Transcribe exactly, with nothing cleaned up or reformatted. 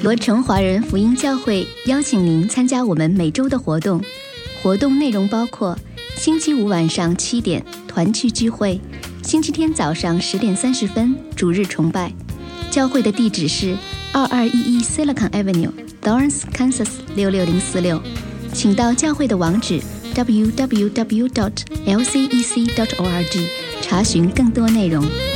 罗城华人福音教会邀请您参加我们每周的活动，活动内容包括星期五晚上七点团契聚会，星期天早上十点三十分主日崇拜。教会的地址是二二一一 Silicon Avenue，Lawrence, Kansas 六六零四六。请到教会的网址 double u double u double u dot l c e c dot org 查询更多内容。